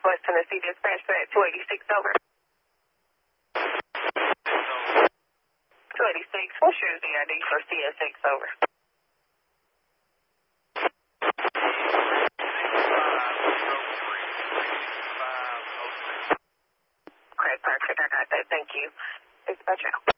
West Tennessee Dispatch for that 286 over. 286, what's your ZID for CSX over? Okay, perfect. I got that. Thank you. Dispatch out.